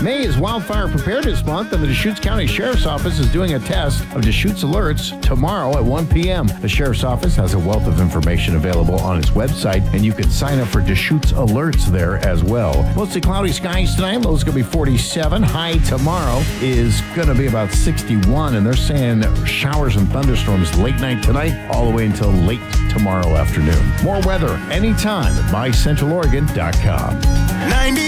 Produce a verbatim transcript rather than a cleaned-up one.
May is Wildfire Preparedness Month, and the Deschutes County Sheriff's Office is doing a test of Deschutes Alerts tomorrow at one p.m. The Sheriff's Office has a wealth of information available on its website, and you can sign up for Deschutes Alerts there as well. Mostly cloudy skies tonight. Low's going to be forty-seven. High tomorrow is going to be about sixty-one, and they're saying showers and thunderstorms late night tonight all the way until late tomorrow afternoon. More weather anytime at my central oregon dot com.